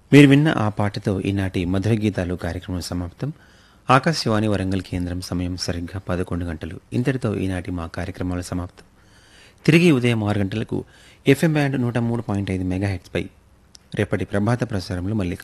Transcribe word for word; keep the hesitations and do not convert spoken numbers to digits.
మీరు విన్న ఆ పాటతో ఈనాటి మధుర గీతాలు కార్యక్రమం సమాప్తం. ఆకాశవాణి వరంగల్ కేంద్రం సమయం సరిగ్గా పదకొండు గంటలు. ఇంతటితో ఈనాటి మా కార్యక్రమాల సమాప్తం. తిరిగి ఉదయం ఆరు గంటలకు ఎఫ్ఎం బ్యాండ్ నూట మూడు పాయింట్ ఐదు మెగాహెట్స్పై రేపటి ప్రభాత ప్రసారంలో మళ్ళీ